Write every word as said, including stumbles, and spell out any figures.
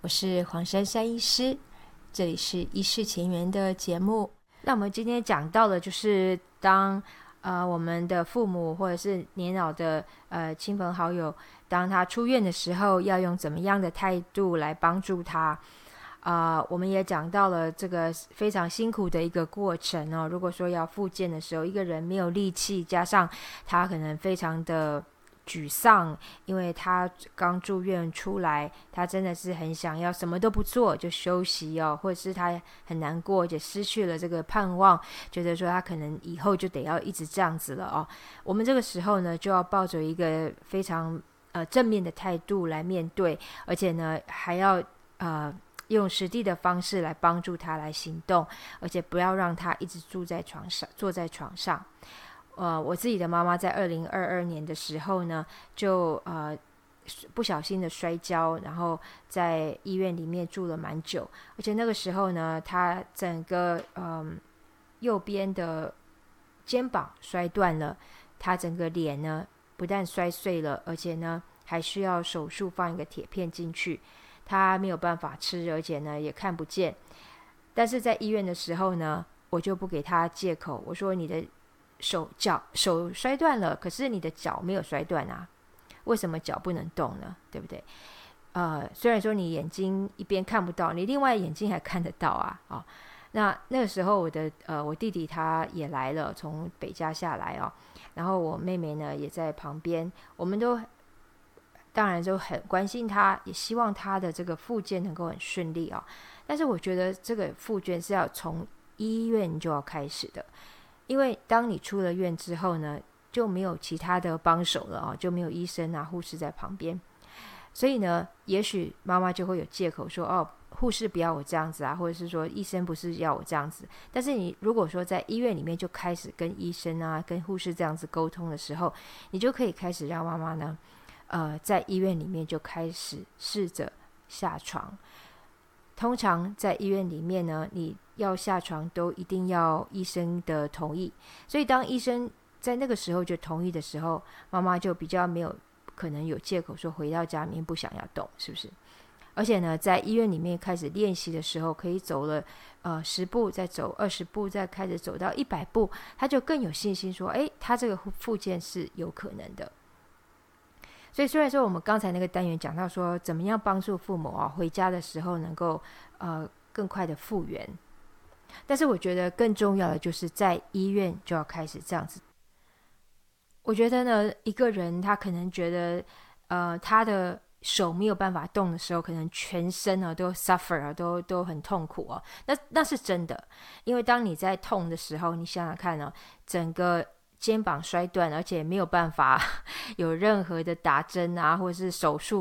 我是黄珊珊医师，这里是医事前缘的节目。那我们今天讲到的就是当呃我们的父母或者是年老的呃亲朋好友，当他出院的时候，要用怎么样的态度来帮助他。啊、呃，我们也讲到了这个非常辛苦的一个过程哦。如果说要复健的时候，一个人没有力气，加上他可能非常的沮丧，因为他刚住院出来，他真的是很想要什么都不做就休息哦，或者是他很难过，也失去了这个盼望，觉得说他可能以后就得要一直这样子了哦。我们这个时候呢，就要抱着一个非常呃正面的态度来面对，而且呢还要呃用实地的方式来帮助他来行动，而且不要让他一直住在床上，坐在床上。呃，我自己的妈妈在二零二二年的时候呢，就呃不小心的摔跤，然后在医院里面住了蛮久，而且那个时候呢，她整个嗯右边的肩膀摔断了，她整个脸呢不但摔碎了，而且呢还需要手术放一个铁片进去，她没有办法吃，而且呢也看不见。但是在医院的时候呢，我就不给她借口，我说你的手脚手摔断了，可是你的脚没有摔断啊，为什么脚不能动呢？对不对？呃，虽然说你眼睛一边看不到，你另外眼睛还看得到啊。哦，那那个时候我的呃我弟弟他也来了，从北加下来哦，然后我妹妹呢也在旁边，我们都当然就很关心他，也希望他的这个复健能够很顺利哦。但是我觉得这个复健是要从医院就要开始的。因为当你出了院之后呢，就没有其他的帮手了哦，就没有医生啊、护士在旁边，所以呢，也许妈妈就会有借口说，哦，护士不要我这样子啊，或者是说医生不是要我这样子。但是你如果说在医院里面就开始跟医生啊、跟护士这样子沟通的时候，你就可以开始让妈妈呢，呃，在医院里面就开始试着下床。通常在医院里面呢，你要下床都一定要医生的同意，所以当医生在那个时候就同意的时候，妈妈就比较没有可能有借口说回到家里面不想要动，是不是？而且呢，在医院里面开始练习的时候，可以走了呃十步，再走二十步，再开始走到一百步，他就更有信心说，哎，他这个复健是有可能的。所以虽然说我们刚才那个单元讲到说怎么样帮助父母啊回家的时候能够呃更快的复原，但是我觉得更重要的就是在医院就要开始这样子。我觉得呢，一个人他可能觉得呃他的手没有办法动的时候，可能全身啊都 suffer 啊，都都很痛苦哦。那那是真的，因为当你在痛的时候，你想想看呢，整个肩膀摔断，而且没有办法有任何的打针啊，或者是手术